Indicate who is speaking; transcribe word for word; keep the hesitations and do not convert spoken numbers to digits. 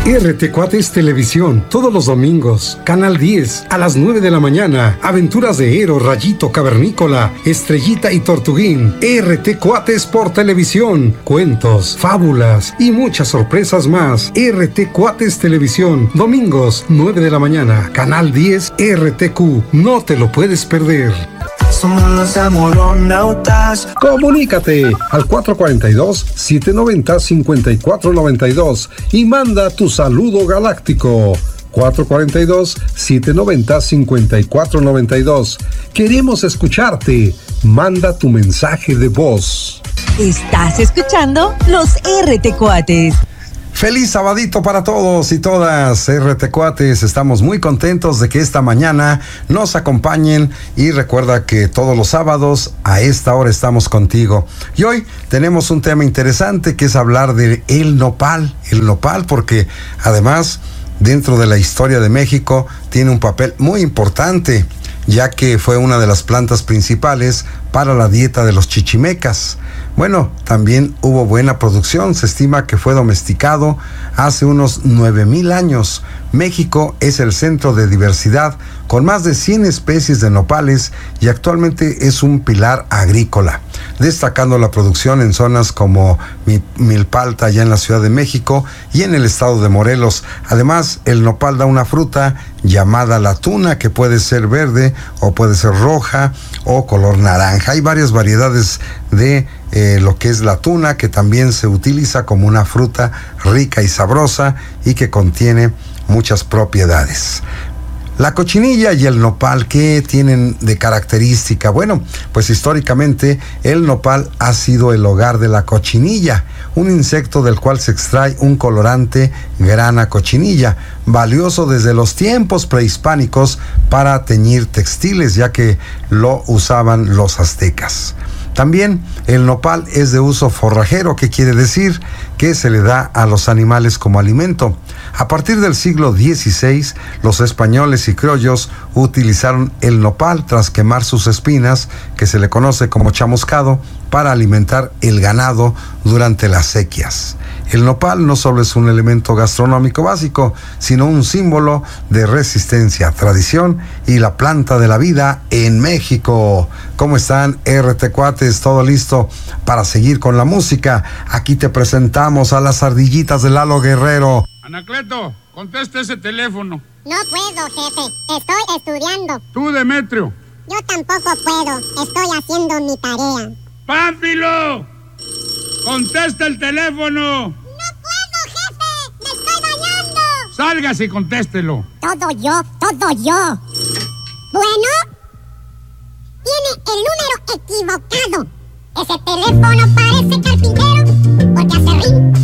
Speaker 1: R T Cuates Televisión, todos los domingos, Canal diez, a las nueve de la mañana, aventuras de Ero, Rayito, Cavernícola, Estrellita y Tortuguín. R T Cuates por televisión, cuentos, fábulas y muchas sorpresas más. R T Cuates Televisión, domingos, nueve de la mañana, Canal diez, R T Q, no te lo puedes perder.
Speaker 2: Somos los amoronautas.
Speaker 1: Comunícate al cuatro cuatro dos, siete nueve cero, cinco cuatro nueve dos y manda tu saludo galáctico. cuatro cuatro dos, siete nueve cero, cinco cuatro nueve dos. Queremos escucharte. Manda tu mensaje de voz.
Speaker 3: Estás escuchando los R T Cuates.
Speaker 4: Feliz sabadito para todos y todas, R T Cuates. Estamos muy contentos de que esta mañana nos acompañen y recuerda que todos los sábados a esta hora estamos contigo. Y hoy tenemos un tema interesante que es hablar del nopal, el nopal, porque además dentro de la historia de México tiene un papel muy importante, ya que fue una de las plantas principales para la dieta de los chichimecas. Bueno, también hubo buena producción, se estima que fue domesticado hace unos nueve mil años. México es el centro de diversidad con más de cien especies de nopales y actualmente es un pilar agrícola, destacando la producción en zonas como Milpalta, allá en la Ciudad de México, y en el estado de Morelos. Además, el nopal da una fruta llamada la tuna, que puede ser verde o puede ser roja o color naranja. Hay varias variedades de eh, lo que es la tuna, que también se utiliza como una fruta rica y sabrosa y que contiene muchas propiedades. La cochinilla y el nopal, ¿qué tienen de característica? Bueno, pues históricamente el nopal ha sido el hogar de la cochinilla, un insecto del cual se extrae un colorante grana cochinilla, valioso desde los tiempos prehispánicos para teñir textiles, ya que lo usaban los aztecas. También el nopal es de uso forrajero, que quiere decir que se le da a los animales como alimento. A partir del siglo dieciséis, los españoles y criollos utilizaron el nopal tras quemar sus espinas, que se le conoce como chamuscado, para alimentar el ganado durante las sequías. El nopal no solo es un elemento gastronómico básico, sino un símbolo de resistencia, tradición y la planta de la vida en México. ¿Cómo están, R T Cuates? ¿Todo listo para seguir con la música? Aquí te presentamos a las ardillitas de Lalo Guerrero.
Speaker 5: Anacleto, contesta ese teléfono.
Speaker 6: No puedo, jefe. Estoy estudiando.
Speaker 5: Tú, Demetrio.
Speaker 6: Yo tampoco puedo. Estoy haciendo mi tarea.
Speaker 5: ¡Pánfilo! ¡Contesta el teléfono!
Speaker 6: ¡No puedo, jefe! ¡Me estoy bañando!
Speaker 5: ¡Sálgase y contéstelo!
Speaker 6: Todo yo, todo yo. Bueno, tiene el número equivocado. Ese teléfono parece carpintero porque hace ring,